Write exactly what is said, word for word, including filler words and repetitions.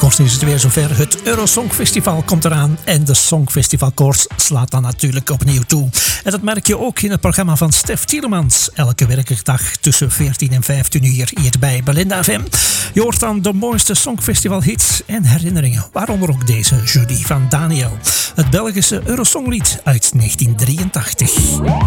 Binnenkort is het weer zover. Het Eurosongfestival komt eraan en de Songfestivalkoers slaat dan natuurlijk opnieuw toe. En dat merk je ook in het programma van Stef Tielemans. Elke werkdag tussen veertien en vijftien uur hier bij Belinda F M. Je hoort dan de mooiste Songfestivalhits en herinneringen. Waaronder ook deze Judy van Daniel. Het Belgische Eurosonglied uit negentien drieëntachtig.